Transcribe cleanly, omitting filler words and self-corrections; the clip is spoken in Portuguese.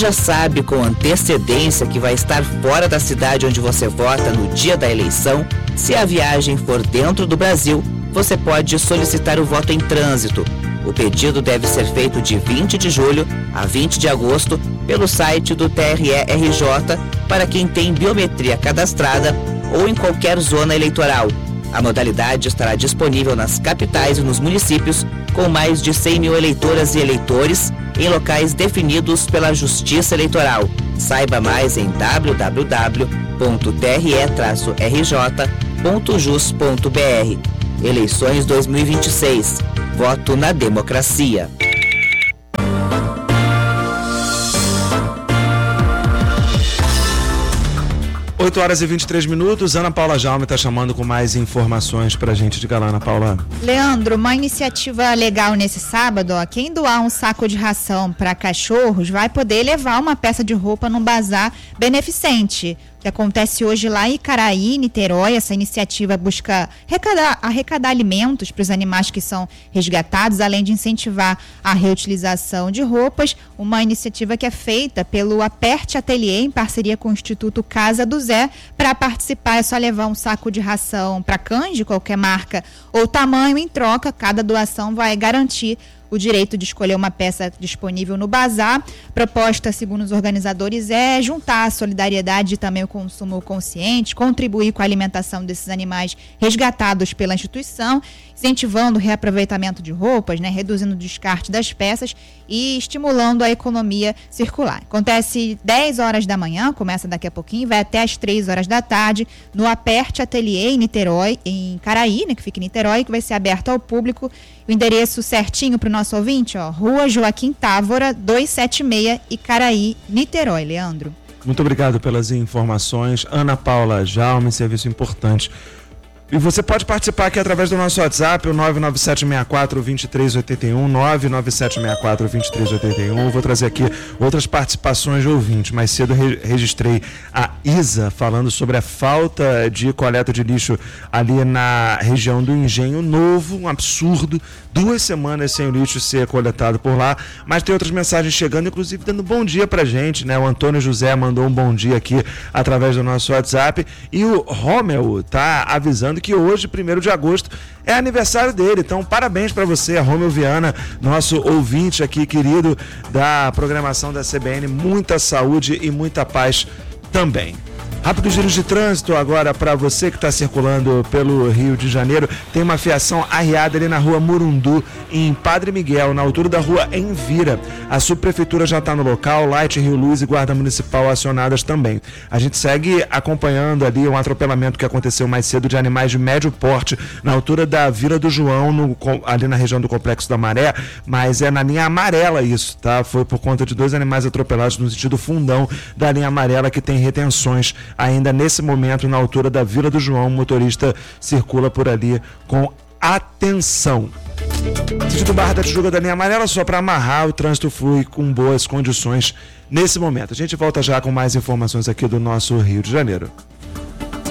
já sabe com antecedência que vai estar fora da cidade onde você vota no dia da eleição, se a viagem for dentro do Brasil, você pode solicitar o voto em trânsito. O pedido deve ser feito de 20 de julho a 20 de agosto pelo site do TRE-RJ para quem tem biometria cadastrada ou em qualquer zona eleitoral. A modalidade estará disponível nas capitais e nos municípios com mais de 100 mil eleitoras e eleitores em locais definidos pela Justiça Eleitoral. Saiba mais em www.tre-rj.jus.br. Eleições 2026. Voto na democracia. 8h23. Ana Paula Jaume está chamando com mais informações pra gente. Diga lá, Ana Paula. Leandro, uma iniciativa legal nesse sábado, ó, quem doar um saco de ração para cachorros vai poder levar uma peça de roupa num bazar beneficente, que acontece hoje lá em Icaraí, Niterói. Essa iniciativa busca arrecadar alimentos para os animais que são resgatados, além de incentivar a reutilização de roupas. Uma iniciativa que é feita pelo Aperte Ateliê, em parceria com o Instituto Casa do Zé. Para participar é só levar um saco de ração para cães de qualquer marca ou tamanho. Em troca, cada doação vai garantir o direito de escolher uma peça disponível no bazar. Proposta, segundo os organizadores, é juntar a solidariedade e também o consumo consciente, contribuir com a alimentação desses animais resgatados pela instituição, incentivando o reaproveitamento de roupas, reduzindo o descarte das peças e estimulando a economia circular. Acontece 10 horas da manhã, começa daqui a pouquinho, vai até às 3 horas da tarde, no Aperte Ateliê, em Niterói, em Icaraí, que fica em Niterói, que vai ser aberto ao público. O endereço certinho para o nosso ouvinte, Rua Joaquim Távora, 276, Icaraí, Niterói. Leandro. Muito obrigado pelas informações. Ana Paula Jaume, serviço importante. E você pode participar aqui através do nosso WhatsApp, o 99764-2381, 99764-2381. Vou trazer aqui outras participações de ouvintes. Mais cedo registrei a Isa falando sobre a falta de coleta de lixo ali na região do Engenho Novo, um absurdo. 2 semanas sem o lixo ser coletado por lá, mas tem outras mensagens chegando, inclusive dando bom dia pra gente, O Antônio José mandou um bom dia aqui através do nosso WhatsApp, e o Rômel tá avisando que hoje, 1º de agosto, é aniversário dele. Então, parabéns para você, Rômel Viana, nosso ouvinte aqui querido da programação da CBN. Muita saúde e muita paz também. Rápido giro de trânsito agora para você que está circulando pelo Rio de Janeiro. Tem uma fiação arriada ali na rua Murundu, em Padre Miguel, na altura da rua Envira. A subprefeitura já está no local, Light, Rio Luz e Guarda Municipal acionadas também. A gente segue acompanhando ali um atropelamento que aconteceu mais cedo de animais de médio porte na altura da Vila do João, ali na região do Complexo da Maré, mas é na linha amarela isso, tá? Foi por conta de 2 animais atropelados no sentido fundão da linha amarela, que tem retenções ainda nesse momento na altura da Vila do João. O motorista circula por ali com atenção. Sentido Barra da Tijuca da linha amarela, só para amarrar, o trânsito flui com boas condições nesse momento. A gente volta já com mais informações aqui do nosso Rio de Janeiro.